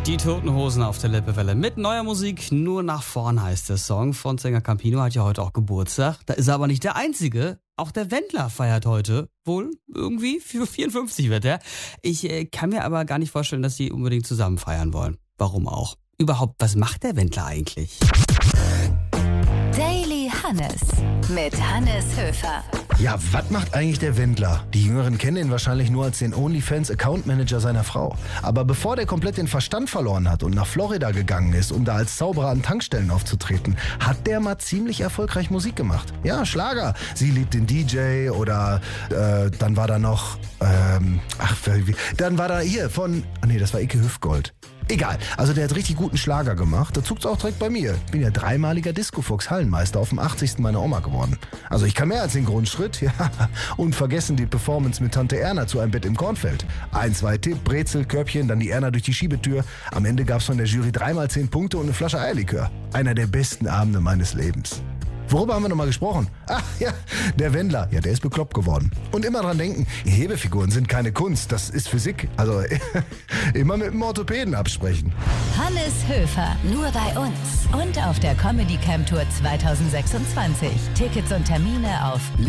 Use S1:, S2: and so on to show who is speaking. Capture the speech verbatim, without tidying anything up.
S1: Die Toten Hosen auf der Lippewelle mit neuer Musik. Nur nach vorn heißt der Song. Frontsänger Campino hat ja heute auch Geburtstag. Da ist er aber nicht der Einzige. Auch der Wendler feiert heute. Wohl irgendwie für vierundfünfzig wird er. Ich äh, kann mir aber gar nicht vorstellen, dass sie unbedingt zusammen feiern wollen. Warum auch? Überhaupt, was macht der Wendler eigentlich?
S2: Daily Hannes mit Hannes Höfer.
S3: Ja, was macht eigentlich der Wendler? Die Jüngeren kennen ihn wahrscheinlich nur als den OnlyFans-Account-Manager seiner Frau. Aber bevor der komplett den Verstand verloren hat und nach Florida gegangen ist, um da als Zauberer an Tankstellen aufzutreten, hat der mal ziemlich erfolgreich Musik gemacht. Ja, Schlager. Sie liebt den D J oder äh, dann war da noch, ähm, ach, wie, dann war da hier von, ah nee, das war Icke Hüftgold. Egal, also der hat richtig guten Schlager gemacht. Da zuckt's auch direkt bei mir. Ich bin ja dreimaliger Discofuchs-Hallenmeister auf dem achtzigsten meiner Oma geworden. Also ich kann mehr als den Grundschritt. Ja. Und vergessen die Performance mit Tante Erna zu einem Bett im Kornfeld. Ein, zwei Tipp, Brezel, Körbchen, dann die Erna durch die Schiebetür. Am Ende gab's von der Jury dreimal zehn Punkte und eine Flasche Eierlikör. Einer der besten Abende meines Lebens. Worüber haben wir nochmal gesprochen? Ach ja, der Wendler. Ja, der ist bekloppt geworden. Und immer dran denken, Hebefiguren sind keine Kunst, das ist Physik. Also immer mit dem Orthopäden absprechen.
S2: Hannes Höfer, nur bei uns. Und auf der Comedy Camp Tour zwanzig sechsundzwanzig. Tickets und Termine auf